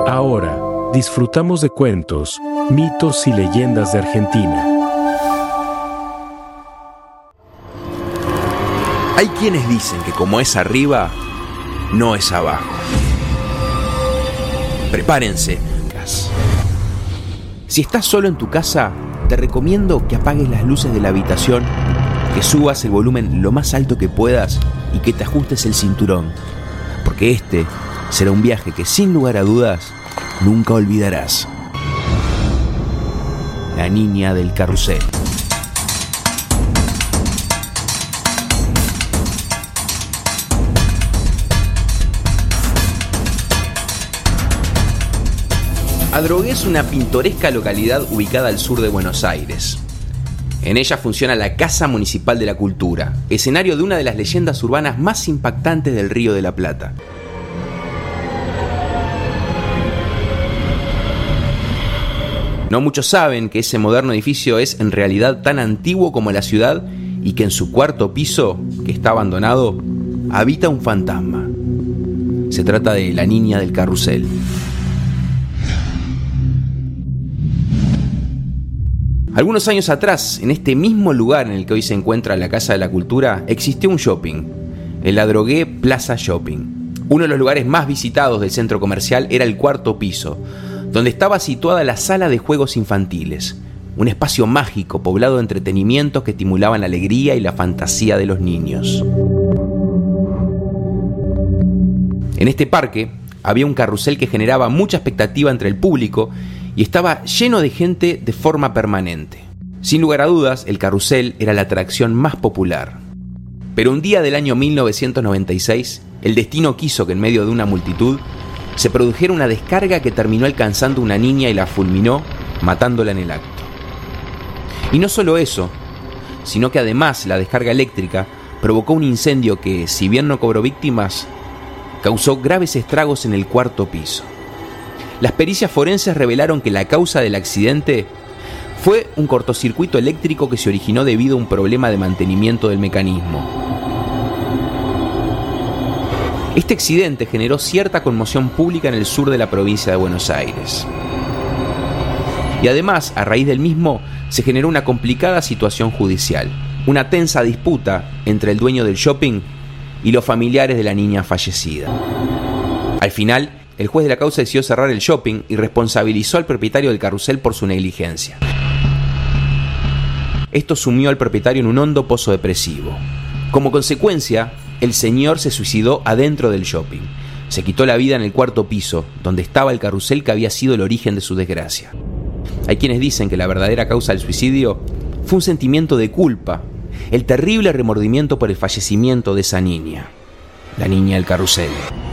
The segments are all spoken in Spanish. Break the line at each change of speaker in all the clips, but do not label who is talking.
Ahora, disfrutamos de cuentos, mitos y leyendas de Argentina.
Hay quienes dicen que como es arriba, no es abajo. Prepárense. Si estás solo en tu casa, te recomiendo que apagues las luces de la habitación, que subas el volumen lo más alto que puedas y que te ajustes el cinturón, porque este será un viaje que sin lugar a dudas nunca olvidarás. La niña del carrusel. Adrogué es una pintoresca localidad ubicada al sur de Buenos Aires. En ella funciona la Casa Municipal de la Cultura, escenario de una de las leyendas urbanas más impactantes del Río de la Plata. No muchos saben que ese moderno edificio es en realidad tan antiguo como la ciudad y que en su cuarto piso, que está abandonado, habita un fantasma. Se trata de la niña del carrusel. Algunos años atrás, en este mismo lugar en el que hoy se encuentra la Casa de la Cultura, existió un shopping, el Adrogué Plaza Shopping. Uno de los lugares más visitados del centro comercial era el cuarto piso, donde estaba situada la sala de juegos infantiles, un espacio mágico poblado de entretenimientos que estimulaban la alegría y la fantasía de los niños. En este parque había un carrusel que generaba mucha expectativa entre el público y estaba lleno de gente de forma permanente. Sin lugar a dudas, el carrusel era la atracción más popular. Pero un día del año 1996, el destino quiso que en medio de una multitud se produjera una descarga que terminó alcanzando a una niña y la fulminó, matándola en el acto. Y no solo eso, sino que además la descarga eléctrica provocó un incendio que, si bien no cobró víctimas, causó graves estragos en el cuarto piso. Las pericias forenses revelaron que la causa del accidente fue un cortocircuito eléctrico que se originó debido a un problema de mantenimiento del mecanismo. Este accidente generó cierta conmoción pública en el sur de la provincia de Buenos Aires. Y además, a raíz del mismo, se generó una complicada situación judicial, una tensa disputa entre el dueño del shopping y los familiares de la niña fallecida. Al final, el juez de la causa decidió cerrar el shopping y responsabilizó al propietario del carrusel por su negligencia. Esto sumió al propietario en un hondo pozo depresivo. Como consecuencia, el señor se suicidó adentro del shopping. Se quitó la vida en el cuarto piso, donde estaba el carrusel que había sido el origen de su desgracia. Hay quienes dicen que la verdadera causa del suicidio fue un sentimiento de culpa, el terrible remordimiento por el fallecimiento de esa niña, la niña del carrusel.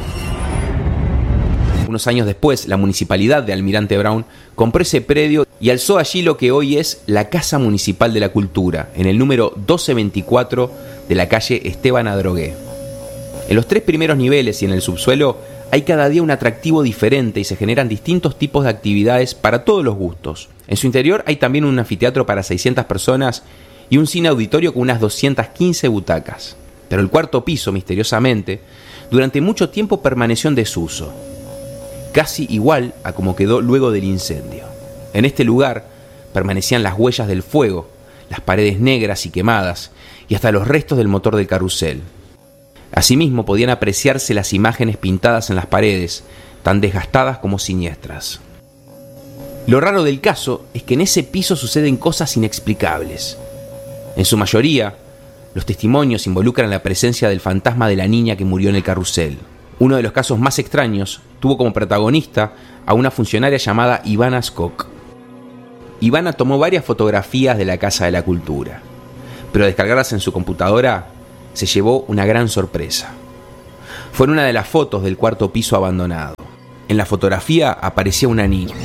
Unos años después, la municipalidad de Almirante Brown compró ese predio y alzó allí lo que hoy es la Casa Municipal de la Cultura, en el número 1224 de la calle Esteban Adrogué. En los 3 primeros niveles y en el subsuelo hay cada día un atractivo diferente y se generan distintos tipos de actividades para todos los gustos. En su interior hay también un anfiteatro para 600 personas y un cine auditorio con unas 215 butacas. Pero el cuarto piso, misteriosamente, durante mucho tiempo permaneció en desuso, casi igual a como quedó luego del incendio. En este lugar permanecían las huellas del fuego, las paredes negras y quemadas, y hasta los restos del motor del carrusel. Asimismo, podían apreciarse las imágenes pintadas en las paredes, tan desgastadas como siniestras. Lo raro del caso es que en ese piso suceden cosas inexplicables. En su mayoría, los testimonios involucran la presencia del fantasma de la niña que murió en el carrusel. Uno de los casos más extraños tuvo como protagonista a una funcionaria llamada Ivana Skok. Ivana tomó varias fotografías de la Casa de la Cultura, pero al descargarlas en su computadora se llevó una gran sorpresa. Fue en una de las fotos del cuarto piso abandonado. En la fotografía aparecía una niña.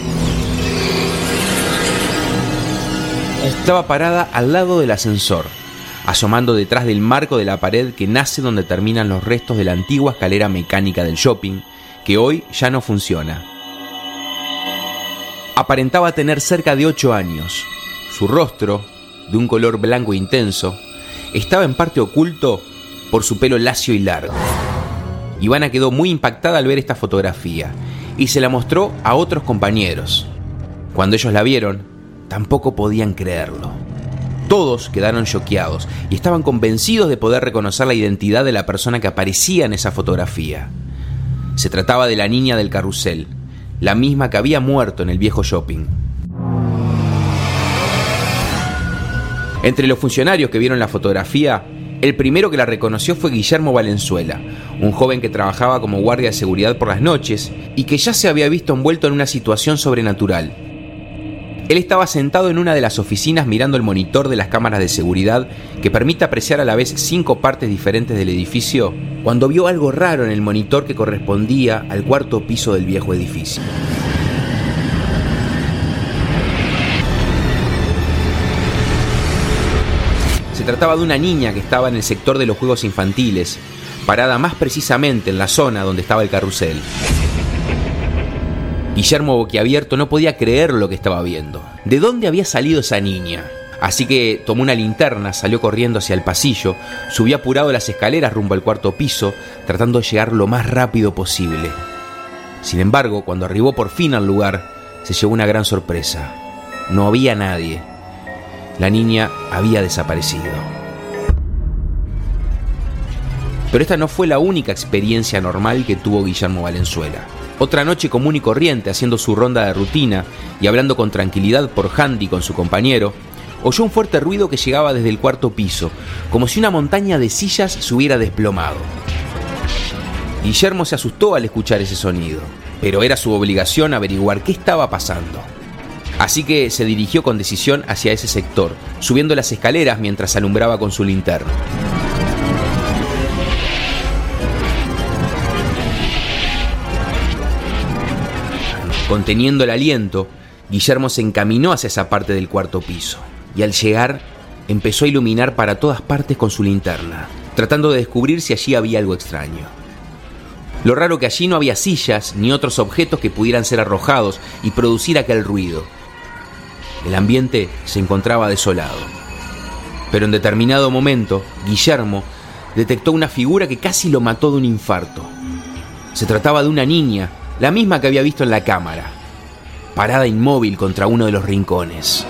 Estaba parada al lado del ascensor, asomando detrás del marco de la pared que nace donde terminan los restos de la antigua escalera mecánica del shopping, que hoy ya no funciona. Aparentaba tener cerca de 8 años. Su rostro, de un color blanco intenso, estaba en parte oculto por su pelo lacio y largo. Ivana quedó muy impactada al ver esta fotografía y se la mostró a otros compañeros. Cuando ellos la vieron, tampoco podían creerlo. Todos quedaron choqueados y estaban convencidos de poder reconocer la identidad de la persona que aparecía en esa fotografía. Se trataba de la niña del carrusel, la misma que había muerto en el viejo shopping. Entre los funcionarios que vieron la fotografía, el primero que la reconoció fue Guillermo Valenzuela, un joven que trabajaba como guardia de seguridad por las noches y que ya se había visto envuelto en una situación sobrenatural. Él estaba sentado en una de las oficinas mirando el monitor de las cámaras de seguridad que permite apreciar a la vez 5 partes diferentes del edificio, cuando vio algo raro en el monitor que correspondía al 4º piso del viejo edificio. Se trataba de una niña que estaba en el sector de los juegos infantiles, parada más precisamente en la zona donde estaba el carrusel. Guillermo, boquiabierto, no podía creer lo que estaba viendo. ¿De dónde había salido esa niña? Así que tomó una linterna, salió corriendo hacia el pasillo, subió apurado las escaleras rumbo al 4º piso, tratando de llegar lo más rápido posible. Sin embargo, cuando arribó por fin al lugar, se llevó una gran sorpresa. No había nadie. La niña había desaparecido. Pero esta no fue la única experiencia normal que tuvo Guillermo Valenzuela. Otra noche común y corriente, haciendo su ronda de rutina y hablando con tranquilidad por handy con su compañero, oyó un fuerte ruido que llegaba desde el 4º piso, como si una montaña de sillas se hubiera desplomado. Guillermo se asustó al escuchar ese sonido, pero era su obligación averiguar qué estaba pasando. Así que se dirigió con decisión hacia ese sector, subiendo las escaleras mientras alumbraba con su linterna. Conteniendo el aliento, Guillermo se encaminó hacia esa parte del 4º piso, y al llegar empezó a iluminar para todas partes con su linterna, tratando de descubrir si allí había algo extraño. Lo raro que allí no había sillas ni otros objetos que pudieran ser arrojados y producir aquel ruido. El ambiente se encontraba desolado. Pero en determinado momento, Guillermo detectó una figura que casi lo mató de un infarto. Se trataba de una niña, la misma que había visto en la cámara, parada inmóvil contra uno de los rincones.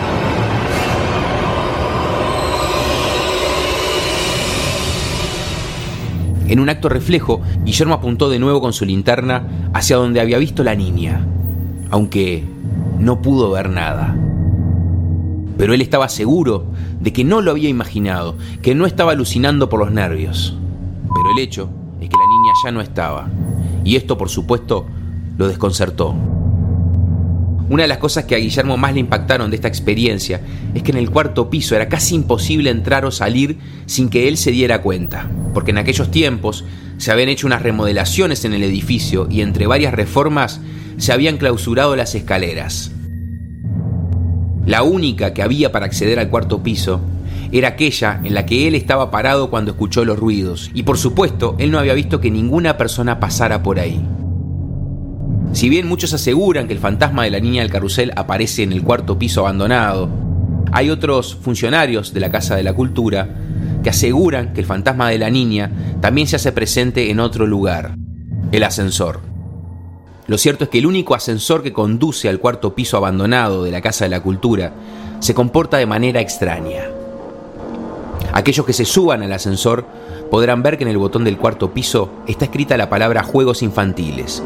En un acto reflejo, Guillermo apuntó de nuevo con su linterna hacia donde había visto la niña, aunque no pudo ver nada. Pero él estaba seguro de que no lo había imaginado, que no estaba alucinando por los nervios. Pero el hecho es que la niña ya no estaba, y esto, por supuesto, lo desconcertó. Una de las cosas que a Guillermo más le impactaron de esta experiencia es que en el 4º piso era casi imposible entrar o salir sin que él se diera cuenta, porque en aquellos tiempos se habían hecho unas remodelaciones en el edificio y entre varias reformas se habían clausurado las escaleras. La única que había para acceder al 4º piso era aquella en la que él estaba parado cuando escuchó los ruidos, y por supuesto él no había visto que ninguna persona pasara por ahí. Si bien muchos aseguran que el fantasma de la niña del carrusel aparece en el 4º piso abandonado, hay otros funcionarios de la Casa de la Cultura que aseguran que el fantasma de la niña también se hace presente en otro lugar, el ascensor. Lo cierto es que el único ascensor que conduce al 4º piso abandonado de la Casa de la Cultura se comporta de manera extraña. Aquellos que se suban al ascensor podrán ver que en el botón del 4º piso está escrita la palabra juegos infantiles.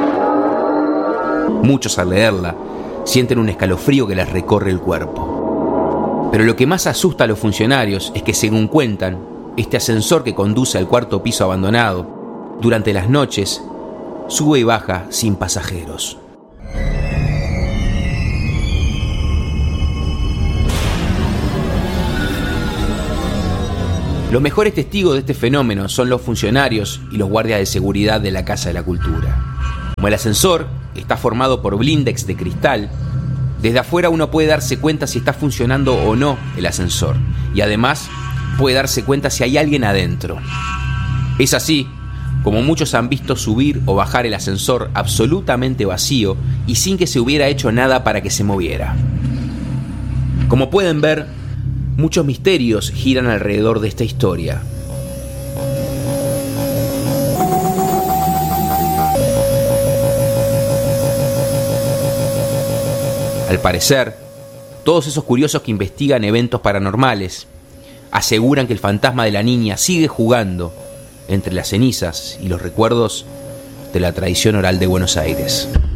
Muchos al leerla sienten un escalofrío que les recorre el cuerpo. Pero lo que más asusta a los funcionarios es que, según cuentan, este ascensor que conduce al 4º piso abandonado, durante las noches, sube y baja sin pasajeros. Los mejores testigos de este fenómeno son los funcionarios y los guardias de seguridad de la Casa de la Cultura. Como el ascensor está formado por blindex de cristal, desde afuera uno puede darse cuenta si está funcionando o no el ascensor, y además puede darse cuenta si hay alguien adentro. Es así como muchos han visto subir o bajar el ascensor absolutamente vacío y sin que se hubiera hecho nada para que se moviera. Como pueden ver, muchos misterios giran alrededor de esta historia. Al parecer, todos esos curiosos que investigan eventos paranormales aseguran que el fantasma de la niña sigue jugando entre las cenizas y los recuerdos de la tradición oral de Buenos Aires.